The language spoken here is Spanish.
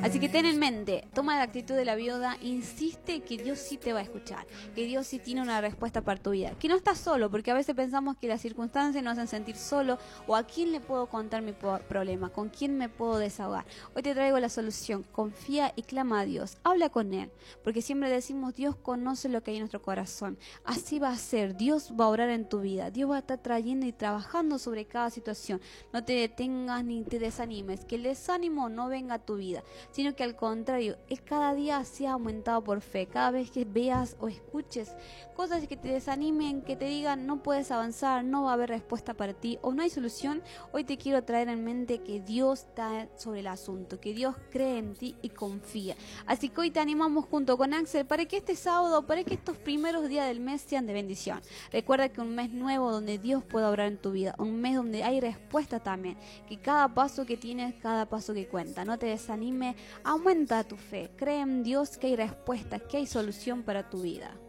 Así que ten en mente, toma la actitud de la viuda, insiste que Dios sí te va a escuchar, que Dios sí tiene una respuesta para tu vida, que no estás solo, porque a veces pensamos que las circunstancias nos hacen sentir solo, o a quién le puedo contar mi problema, con quién me puedo desahogar. Hoy te traigo la solución, confía y clama a Dios, habla con Él, porque siempre decimos Dios conoce lo que hay en nuestro corazón, así va a ser, Dios va a obrar en tu vida, Dios va a estar trayendo y trabajando sobre cada situación. No te detengas ni te desanimes, que el desánimo no venga a tu vida, sino que al contrario, cada día sea aumentado por fe. Cada vez que veas o escuches cosas que te desanimen, que te digan no puedes avanzar, no va a haber respuesta para ti o no hay solución, hoy te quiero traer en mente que Dios está sobre el asunto, que Dios cree en ti y confía. Así que hoy te animamos junto con Axel para que este sábado, para que estos primeros días del mes sean de bendición. Recuerda que un mes nuevo donde Dios pueda obrar en tu vida, un mes donde hay respuesta también, que cada paso que tienes, cada paso que cuenta. No te desanime, aumenta tu fe, cree en Dios que hay respuesta, que hay solución para tu vida.